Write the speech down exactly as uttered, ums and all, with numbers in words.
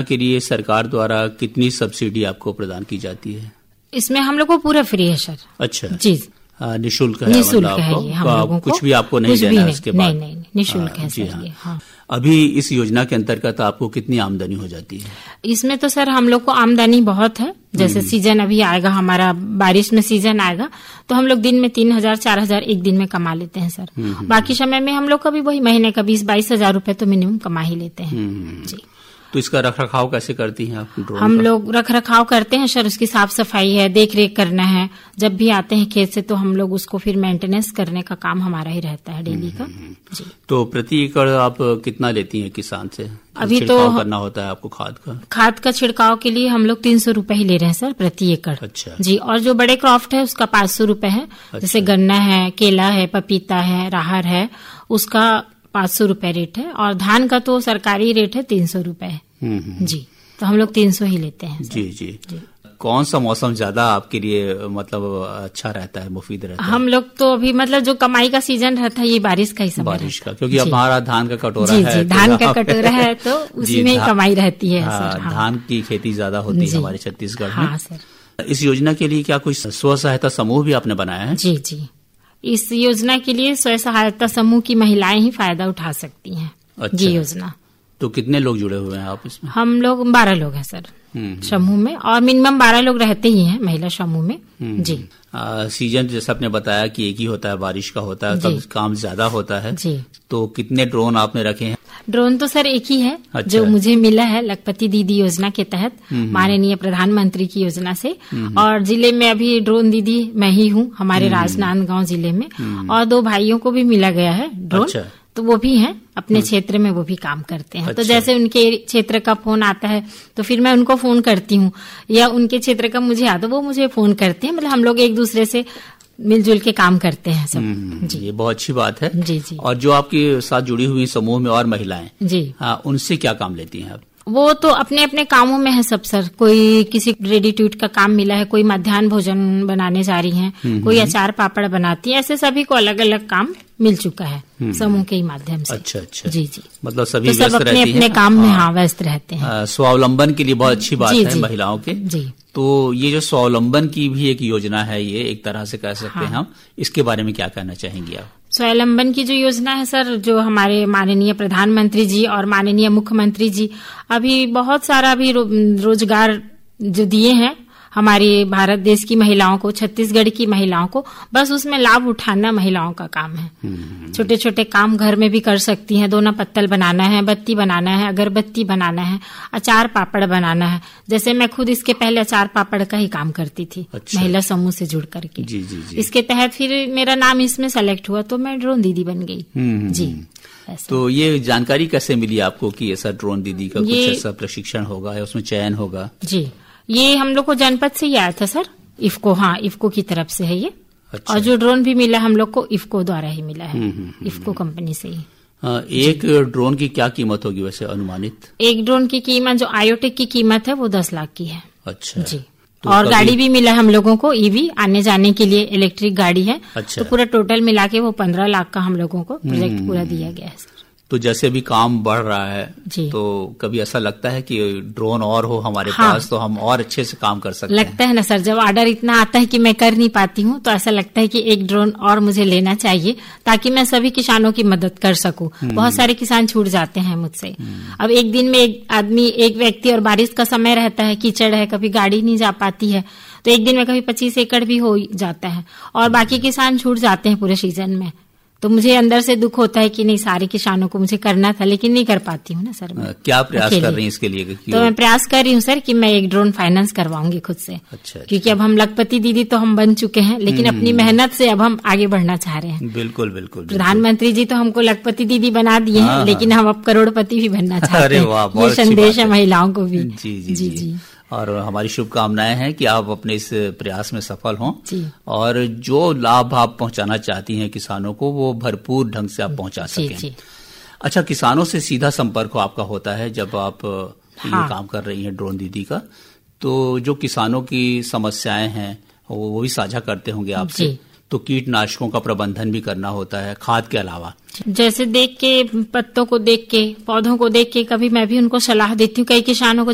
के लिए सरकार द्वारा कितनी सब्सिडी आपको प्रदान की जाती है? इसमें हम लोग को पूरा फ्री है सर। अच्छा जी, निःशुल्क है? निःशुल्क मतलब है ये हम लोगों को, कुछ भी आपको नहीं देना है इसके बाद? नहीं नहीं, निःशुल्क है सर ये। हाँ। अभी इस योजना के अंतर्गत आपको कितनी आमदनी हो जाती है? इसमें तो सर हम लोग को आमदनी बहुत है। जैसे सीजन अभी आएगा, हमारा बारिश में सीजन आएगा, तो हम लोग दिन में तीन हजार चार हजार एक दिन में कमा लेते हैं सर। बाकी समय में हम लोग का भी वही महीने का बीस बाईस हजार रूपये तो मिनिमम कमा ही लेते हैं। जी। तो इसका रख रखाव कैसे करती हैं आप ड्रोन हम का? लोग रख रखाव करते हैं सर, उसकी साफ सफाई है, देख रेख करना है। जब भी आते हैं खेत से तो हम लोग उसको फिर मेंटेनेंस करने का काम हमारा ही रहता है डेली का। जी। तो प्रति एकड़ आप कितना लेती हैं किसान से? अभी तो करना होता है आपको खाद का? खाद का छिड़काव के लिए हम लोग तीन सौ रूपये ही ले रहे हैं सर प्रति एकड़। अच्छा जी। और जो बड़े क्रॉफ्ट है उसका पाँच सौ रूपये है। अच्छा। जैसे गन्ना है, केला है, पपीता है, राहर है, उसका पाँच सौ रूपये रेट है। और धान का तो सरकारी रेट है तीन सौ रूपये। जी। तो हम लोग तीन सौ ही लेते हैं। जी, जी जी। कौन सा मौसम ज्यादा आपके लिए मतलब अच्छा रहता है, मुफीद रहता है? हम लोग तो अभी मतलब जो कमाई का सीजन रहता है ये बारिश का ही समय बारिश का, क्योंकि हमारा धान का कटोरा जी, है। जी, धान का कटोरा है तो उसी में ही कमाई रहती है हाँ, सर। हाँ। धान की खेती ज्यादा होती है हमारे छत्तीसगढ़ में। हाँ सर। इस योजना के लिए क्या कोई स्व सहायता समूह भी आपने बनाया है? जी जी। इस योजना के लिए स्व सहायता समूह की महिलाएं ही फायदा उठा सकती हैं। अच्छा। ये योजना। तो कितने लोग जुड़े हुए हैं आप इसमें? हम लोग बारह लोग हैं सर समूह में, और मिनिमम बारह लोग रहते ही हैं महिला समूह में। जी। आ, सीजन जैसा आपने बताया कि एक ही होता है, बारिश का होता है, तब काम ज्यादा होता है। जी। तो कितने ड्रोन आपने रखे हैं? ड्रोन तो सर एक ही है। अच्छा। जो मुझे मिला है लखपति दीदी योजना के तहत, माननीय प्रधानमंत्री की योजना से। और जिले में अभी ड्रोन दीदी मैं ही हूँ, हमारे राजनांदगांव जिले में। और दो भाइयों को भी मिला गया है ड्रोन। अच्छा। तो वो भी हैं अपने क्षेत्र में, वो भी काम करते हैं। अच्छा। तो जैसे उनके क्षेत्र का फोन आता है तो फिर मैं उनको फोन करती हूँ, या उनके क्षेत्र का मुझे आता है वो मुझे फोन करते हैं। मतलब हम लोग एक दूसरे से मिलजुल के काम करते हैं सब। जी। ये बहुत अच्छी बात है। जी जी। और जो आपके साथ जुड़ी हुई समूह में और महिलाएं, जी हाँ, उनसे क्या काम लेती हैं आप? वो तो अपने अपने कामों में है सब सर। कोई किसी रेडी टू ईट का काम मिला है, कोई मध्याह्न भोजन बनाने जा रही हैं, कोई अचार पापड़ बनाती है। ऐसे सभी को अलग अलग काम मिल चुका है समूह के ही माध्यम से। अच्छा अच्छा। जी जी। मतलब सभी तो सब अपने अपने काम में हाँ व्यस्त रहते हैं। स्वावलंबन के लिए बहुत अच्छी बात है महिलाओं के। जी। तो ये जो स्वावलंबन की भी एक योजना है, ये एक तरह से कह सकते हैं हम, इसके बारे में क्या कहना चाहेंगी आप? स्वावलंबन की जो योजना है सर, जो हमारे माननीय प्रधानमंत्री जी और माननीय मुख्यमंत्री जी अभी बहुत सारा अभी रो, रोजगार जो दिए हैं हमारे भारत देश की महिलाओं को, छत्तीसगढ़ की महिलाओं को, बस उसमें लाभ उठाना महिलाओं का काम है। छोटे छोटे काम घर में भी कर सकती हैं। दोना पत्तल बनाना है, बत्ती बनाना है, अगरबत्ती बनाना है, अचार पापड़ बनाना है। जैसे मैं खुद इसके पहले अचार पापड़ का ही काम करती थी। अच्छा। महिला समूह से जुड़ करके। जी, जी, जी। इसके तहत फिर मेरा नाम इसमें सेलेक्ट हुआ तो मैं ड्रोन दीदी बन गई। जी। तो ये जानकारी कैसे मिली आपको कि ऐसा ड्रोन दीदी का कुछ ऐसा प्रशिक्षण होगा या उसमें चयन होगा? जी, ये हम लोग को जनपद से ही आया था सर, इफको। हाँ, इफको की तरफ से है ये। अच्छा। और जो ड्रोन भी मिला हम लोग को इफको द्वारा ही मिला है, इफको कंपनी से ही। आ, एक ड्रोन की क्या कीमत होगी वैसे अनुमानित? एक ड्रोन की कीमत जो आयोटेक की कीमत है वो दस लाख की है। अच्छा जी। तो और गाड़ी भी मिला हम लोगों को, ईवी आने जाने के लिए इलेक्ट्रिक गाड़ी है। अच्छा। तो पूरा टोटल मिला के वो पंद्रह लाख का हम लोगों को प्रोजेक्ट पूरा दिया गया है। तो जैसे भी काम बढ़ रहा है तो कभी ऐसा लगता है कि ड्रोन और हो हमारे हाँ। पास तो हम और अच्छे से काम कर सकते हैं। लगता है ना सर, जब ऑर्डर इतना आता है कि मैं कर नहीं पाती हूँ तो ऐसा लगता है कि एक ड्रोन और मुझे लेना चाहिए ताकि मैं सभी किसानों की मदद कर सकूं। बहुत सारे किसान छूट जाते हैं मुझसे। अब एक दिन में एक आदमी, एक व्यक्ति, और बारिश का समय रहता है, कीचड़ है, कभी गाड़ी नहीं जा पाती है, तो एक दिन में कभी पच्चीस एकड़ भी हो जाता है और बाकी किसान छूट जाते हैं पूरे सीजन में। तो मुझे अंदर से दुख होता है कि नहीं, सारे किसानों को मुझे करना था लेकिन नहीं कर पाती हूँ ना सर। मैं क्या प्रयास कर रही हैं इसके लिए? तो मैं प्रयास कर रही हूँ सर कि मैं एक ड्रोन फाइनेंस करवाऊंगी खुद से। अच्छा। क्योंकि अब हम लखपति दीदी तो हम बन चुके हैं, लेकिन अपनी मेहनत से अब हम आगे बढ़ना चाह रहे हैं। बिल्कुल बिल्कुल। प्रधानमंत्री जी तो हमको लखपति दीदी बना दिए हैं, लेकिन हम अब करोड़पति भी बनना चाहते हैं। ये संदेश है महिलाओं को भी। जी जी जी। और हमारी शुभकामनाएं हैं कि आप अपने इस प्रयास में सफल हों और जो लाभ आप पहुंचाना चाहती हैं किसानों को वो भरपूर ढंग से आप पहुंचा सकें। अच्छा, किसानों से सीधा संपर्क आपका होता है जब आप हाँ। ये काम कर रही हैं ड्रोन दीदी का, तो जो किसानों की समस्याएं हैं वो, वो भी साझा करते होंगे आपसे। तो कीटनाशकों का प्रबंधन भी करना होता है खाद के अलावा। जैसे देख के, पत्तों को देख के, पौधों को देख के कभी मैं भी उनको सलाह देती हूँ। कई किसानों को